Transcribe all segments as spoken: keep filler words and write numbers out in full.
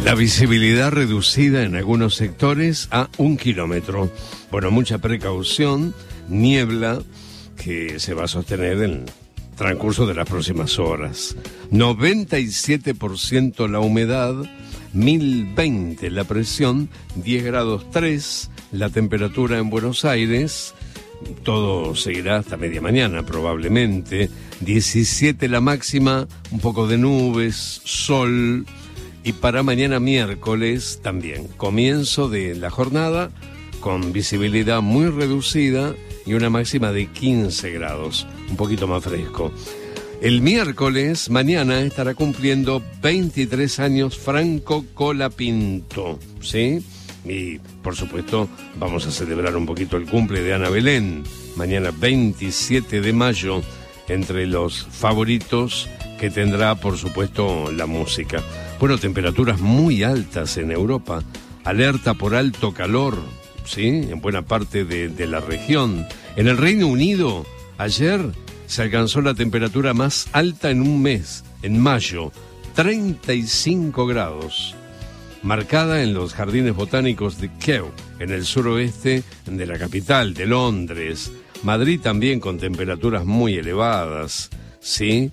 La visibilidad reducida en algunos sectores a un kilómetro. Bueno, mucha precaución, niebla que se va a sostener en el transcurso de las próximas horas. noventa y siete por ciento la humedad, mil veinte la presión, diez grados tres la temperatura en Buenos Aires. Todo seguirá hasta media mañana probablemente. diecisiete la máxima, un poco de nubes, sol. Y para mañana miércoles también, comienzo de la jornada con visibilidad muy reducida y una máxima de quince grados, un poquito más fresco. El miércoles, mañana, estará cumpliendo veintitrés años Franco Colapinto, ¿sí? Y, por supuesto, vamos a celebrar un poquito el cumple de Ana Belén, mañana veintisiete de mayo, entre los favoritos que tendrá, por supuesto, la música. Bueno, temperaturas muy altas en Europa, alerta por alto calor, ¿sí? En buena parte de, de la región. En el Reino Unido, ayer se alcanzó la temperatura más alta en un mes, en mayo, treinta y cinco grados, marcada en los jardines botánicos de Kew, en el suroeste de la capital, de Londres. Madrid también con temperaturas muy elevadas, ¿sí?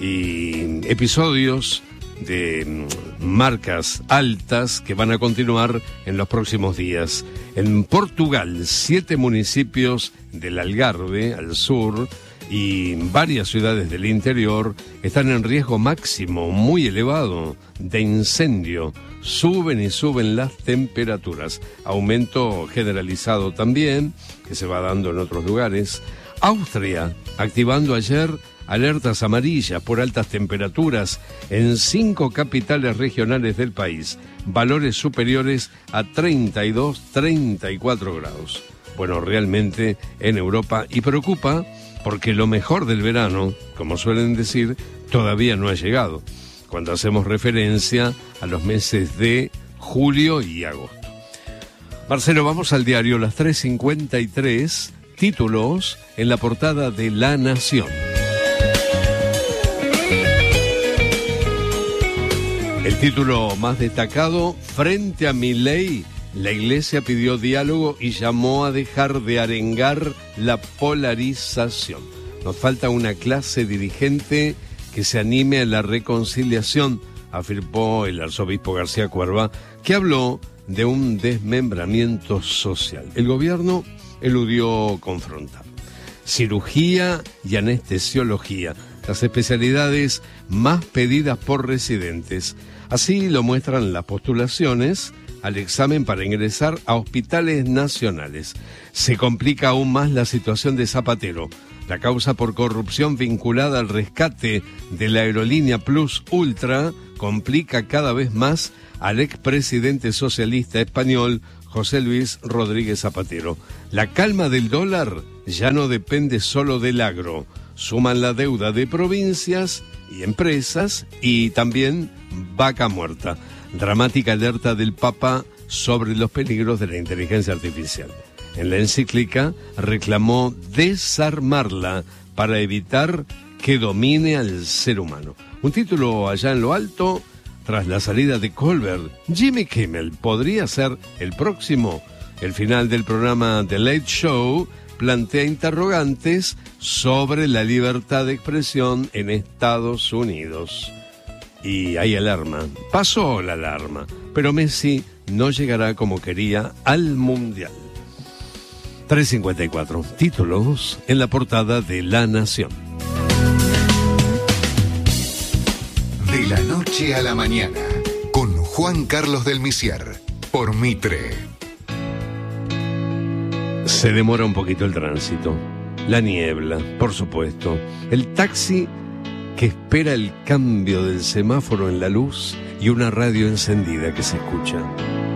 Y episodios de marcas altas que van a continuar en los próximos días. En Portugal, siete municipios del Algarve, al sur, y varias ciudades del interior están en riesgo máximo, muy elevado, de incendio. Suben y suben las temperaturas. Aumento generalizado también, que se va dando en otros lugares. Austria, activando ayer alertas amarillas por altas temperaturas en cinco capitales regionales del país, valores superiores a treinta y dos, treinta y cuatro grados. Bueno, realmente en Europa, y preocupa porque lo mejor del verano, como suelen decir, todavía no ha llegado, cuando hacemos referencia a los meses de julio y agosto. Marcelo, vamos al diario, las tres cincuenta y tres, títulos en la portada de La Nación. El título más destacado: frente a Milei, la Iglesia pidió diálogo y llamó a dejar de arengar la polarización. Nos falta una clase dirigente que se anime a la reconciliación, afirmó el arzobispo García Cuerva, que habló de un desmembramiento social. El gobierno eludió confrontar. Cirugía y anestesiología, las especialidades más pedidas por residentes. Así lo muestran las postulaciones al examen para ingresar a hospitales nacionales. Se complica aún más la situación de Zapatero. La causa por corrupción vinculada al rescate de la aerolínea Plus Ultra complica cada vez más al expresidente socialista español José Luis Rodríguez Zapatero. La calma del dólar ya no depende solo del agro. Suman la deuda de provincias y empresas y también vaca muerta. Dramática alerta del Papa sobre los peligros de la inteligencia artificial. En la encíclica reclamó desarmarla para evitar que domine al ser humano. Un título allá en lo alto: tras la salida de Colbert, Jimmy Kimmel podría ser el próximo. El final del programa The Late Show plantea interrogantes sobre la libertad de expresión en Estados Unidos. Y hay alarma. Pasó la alarma, pero Messi no llegará como quería al Mundial. tres cincuenta y cuatro, títulos en la portada de La Nación. De la noche a la mañana, con Juan Carlos del Misier, por Mitre. Se demora un poquito el tránsito, la niebla, por supuesto, el taxi que espera el cambio del semáforo en la luz y una radio encendida que se escucha.